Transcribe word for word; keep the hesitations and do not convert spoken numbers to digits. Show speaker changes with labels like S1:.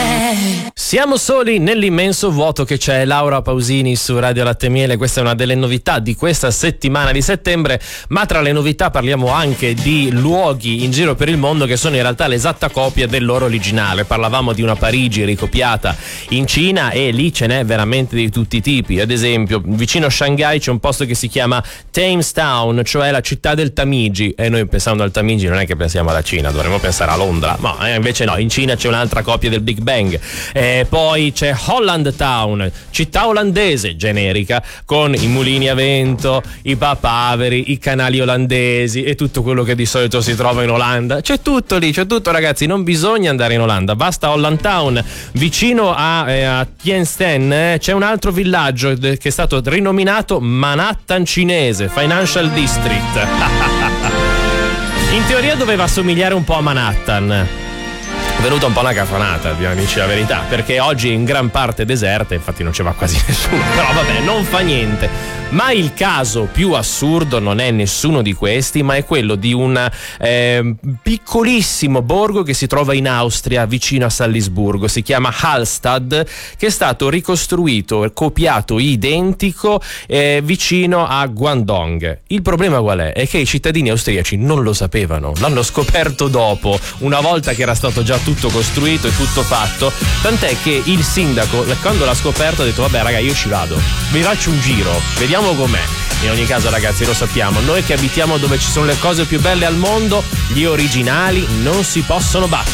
S1: Siamo soli nell'immenso vuoto che c'è. Laura Pausini su Radio Latte e Miele. Questa è una delle novità di questa settimana di settembre, ma tra le novità parliamo anche di luoghi in giro per il mondo che sono in realtà l'esatta copia del loro originale. Parlavamo di una Parigi ricopiata in Cina e lì ce n'è veramente di tutti i tipi. Ad esempio, vicino a Shanghai c'è un posto che si chiama Thames Town, cioè la città del Tamigi, e noi pensando al Tamigi non è che pensiamo alla Cina, dovremmo pensare a Londra, ma eh, invece no, in Cina c'è un'altra copia del Big Bang. Eh, poi c'è Holland Town, città olandese generica, con i mulini a vento, i papaveri, i canali olandesi e tutto quello che di solito si trova in Olanda. C'è tutto lì, c'è tutto, ragazzi, non bisogna andare in Olanda, basta Holland Town. Vicino a, eh, a Tiananmen eh, c'è un altro villaggio che è stato rinominato Manhattan cinese, Financial District. In teoria doveva assomigliare un po' a Manhattan. È venuta un po' una cafonata, dobbiamo dirci la verità, perché oggi è in gran parte deserta, infatti non ci va quasi nessuno, però vabbè, non fa niente. Ma il caso più assurdo non è nessuno di questi, ma è quello di un eh, piccolissimo borgo che si trova in Austria, vicino a Salisburgo. Si chiama Hallstatt, che è stato ricostruito, copiato identico eh, vicino a Guangdong. Il problema qual è? È che i cittadini austriaci non lo sapevano, l'hanno scoperto dopo, una volta che era stato già tutto costruito e tutto fatto, tant'è che il sindaco, quando l'ha scoperto, ha detto vabbè raga, io ci vado, vi faccio un giro, vediamo com'è. In ogni caso, ragazzi, lo sappiamo, noi che abitiamo dove ci sono le cose più belle al mondo, gli originali non si possono battere.